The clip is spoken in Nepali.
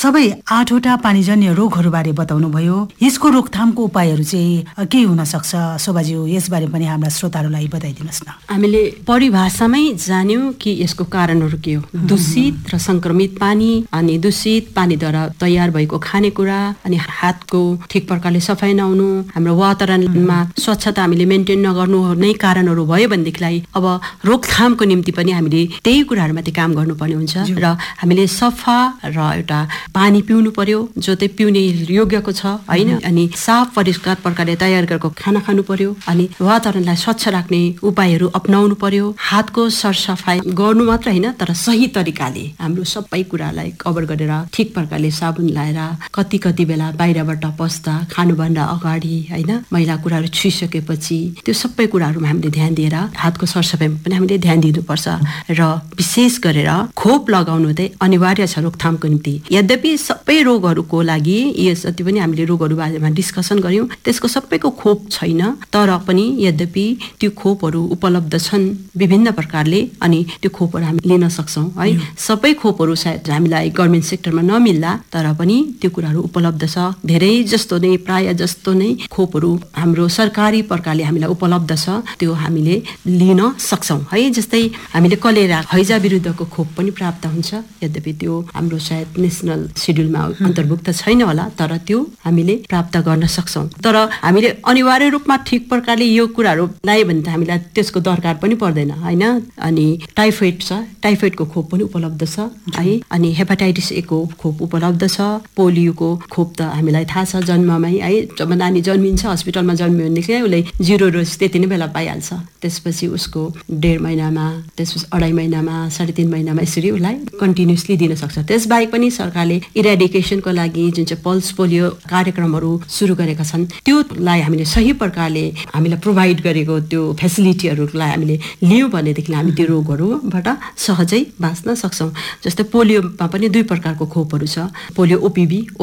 सबै 8वटा पानीजन्य रोगहरूबारे बताउनुभयो। यसको रोकथामको उपायहरू चाहिँ के हुन सक्छ शोभाज्यू, यसबारे पनि हाम्रा श्रोताहरूलाई बताइदिनुहोस् न। हामीले परिभाषामै जान्यौँ कि यसको कारणहरू के हो। दूषित र संक्रमित पानी, अनि दूषित पानीद्वारा तयार भएको खानेकुरा, अनि हातको ठिक प्रकारले सफाइ नहुनु, हाम्रो वातावरणमा स्वच्छता हामीले मेन्टेन नगर्नु नै कारणहरू भयो भनेदेखिलाई अब रोकथामको निम्ति पनि हामीले त्यही कुराहरूमाथि काम गर्नुपर्ने हुन्छ। र हामीले सफा र एउटा पानी पिउनु पर्यो जो चाहिँ पिउने योग्यको छ हैन, अनि साफ परिष्कार प्रकारले तयार गरेको खाना खानु पर्यो, अनि वातावरणलाई स्वच्छ राख्ने उपायहरू अपनाउनु पर्यो। हातको सरसफाइ गर्नु मात्र हैन, तर सही तरिकाले हाम्रो सबै कुरालाई कभर गरेर ठिक प्रकारले साबुन लाएर कति बेला बाहिरबाट पस्दा खानुभन्दा अगाडि हैन, मैला कुराहरू छुइसकेपछि त्यो सबै कुराहरूमा हामीले ध्यान दिएर हातको सरसफाइमा पनि हामीले ध्यान दिनुपर्छ। र विशेष गरेर खोप लगाउनु चाहिँ अनिवार्य छ रोकथामको निम्ति। यद्यपि सबै रोगहरूको लागि यस जति पनि हामीले रोगहरू बारेमा डिस्कसन गर्यौं त्यसको सबैको खोप छैन, तर पनि यद्यपि त्यो खोपहरू उपलब्ध छन् विभिन्न प्रकारले, अनि त्यो खोपहरू हामी लिन सक्छौं है। सबै खोपहरू सायद हामीलाई गभर्नमेन्ट सेक्टरमा नमिल्ला, तर पनि त्यो कुराहरू उपलब्ध छ। धेरै जस्तो नै, प्राय जस्तो नै खोपहरू हाम्रो सरकारी प्रकारले हामीलाई उपलब्ध छ, त्यो हामीले लिन सक्छौं है। जस्तै हामीले कलेरा हैजा विरुद्धको खोप पनि प्राप्त हुन्छ, यद्यपि त्यो हाम्रो सायद नेशनल शेड्युलमा अन्तर्भुक्त छैन होला, तर त्यो हामीले प्राप्त गर्न सक्छौं। तर हामीले अनिवार्य रूपमा ठिक प्रकारले यो कुराहरू लायो भने त हामीलाई त्यसको दरकार पनि पर्दैन हैन। अनि टाइफोइड छ, टाइफोइडको खोप पनि उपलब्ध छ है, अनि हेपाटाइटिस ए को खोप उपलब्ध छ। पोलियोको खोप त हामीलाई थाहा छ जन्ममै है, जब नानी जन्मिन्छ हस्पिटलमा जन्मियो भनेदेखि उसले 0 डोज त्यति नै बेला पाइहाल्छ। त्यसपछि उसको 1.5 महिनामा, त्यसपछि 2.5 महिनामा, 3.5 महिनामा यसरी उसलाई कन्टिन्युअसली दिन सक्छ। त्यसबाहेक पनि सरकारले इराडिकेसनको लागि जुन चाहिँ पल्स पोलियो कार्यक्रमहरू सुरु गरेका छन्, त्योलाई हामीले सही प्रकारले हामीलाई प्रोभाइड गरेको त्यो फेसिलिटीहरूलाई हामीले लियौँ भनेदेखि हामी त्यो रोगहरूबाट सहजै बाँच्न सक्छौँ। जस्तै पोलियोमा पनि 2 प्रकारको खोपहरू छ, पोलियो ओपिभी